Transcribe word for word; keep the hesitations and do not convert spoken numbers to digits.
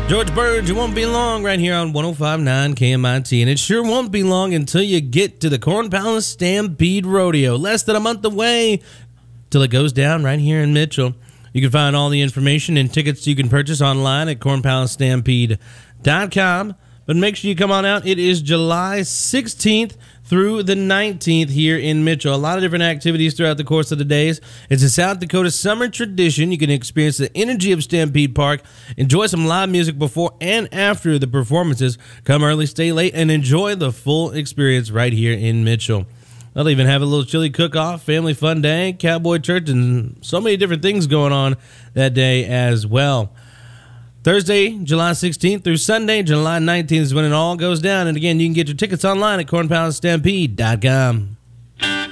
George Burge, it won't be long right here on one oh five point nine K M I T, and it sure won't be long until you get to the Corn Palace Stampede Rodeo. Less than a month away till it goes down right here in Mitchell. You can find all the information and tickets you can purchase online at corn palace stampede dot com. But make sure you come on out. It is July sixteenth through the nineteenth here in Mitchell. A lot of different activities throughout the course of the days. It's a South Dakota summer tradition. You can experience the energy of Stampede Park, enjoy some live music before and after the performances. Come early, stay late, and enjoy the full experience right here in Mitchell. They'll even have a little chili cook-off, family fun day, cowboy church, and so many different things going on that day as well. Thursday, July sixteenth through Sunday, July nineteenth is when it all goes down. And again, you can get your tickets online at corn palace stampede dot com.